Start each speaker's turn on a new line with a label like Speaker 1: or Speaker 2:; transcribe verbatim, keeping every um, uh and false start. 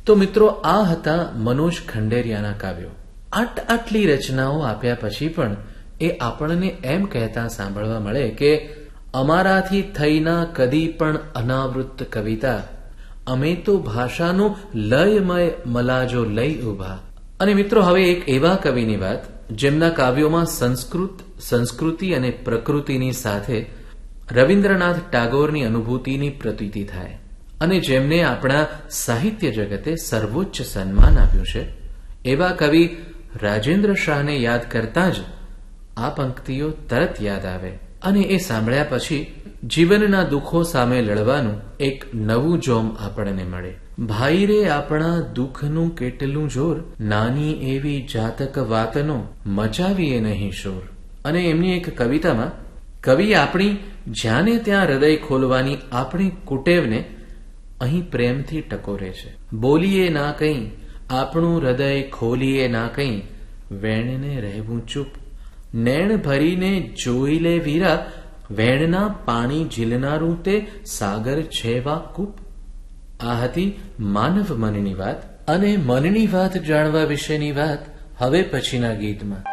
Speaker 1: તો મિત્રો, આ હતા મનોજ ખંડેરિયાના કાવ્યો. આટ આટલી રચનાઓ આપ્યા પછી પણ એ આપણને એમ કહેતા સાંભળવા મળે કે અમારાથી થઈના કદી પણ અનાવૃત્ત કવિતા, અમે તો ભાષાનો લયમય મલાજો લઈ ઉભા. અને મિત્રો, હવે એક એવા કવિની વાત જેમના કાવ્યોમાં સંસ્કૃત, સંસ્કૃતિ અને પ્રકૃતિની સાથે રવિન્દ્રનાથ ટાગોરની અનુભૂતિની પ્રતીતિ થાય અને જેમને આપણા સાહિત્ય જગતે સર્વોચ્ચ સન્માન આપ્યું છે, એવા કવિ રાજેન્દ્ર શાહને યાદ કરતા જ આ પંક્તિઓ તરત યાદ આવે અને એ સાંભળ્યા પછી જીવનના દુઃખો સામે લડવાનું એક નવું જોમ આપણને મળે. ભાઈ રે આપણા દુઃખનું કેટલું જોર, નાની એવી જાતક વાતનો મચાવીએ નહીં શોર. અને એમની એક કવિતામાં કવિ આપણી જ્યાં ને ત્યાં હૃદય ખોલવાની આપણી કુટેવને અહીં પ્રેમથી ટકોરે છે. બોલીએ ના કંઈ, આપણું હૃદય ખોલીએ ના કંઈ, વેણને રહેવું ચૂપ, નેણ ભરીને જોઈ લે વીરા, વેણના પાણી ઝીલનારું તે સાગર છે વા કૂપ. આ હતી માનવ મનની વાત, અને મનની વાત જાણવા વિશેની વાત હવે પછીના ગીતમાં.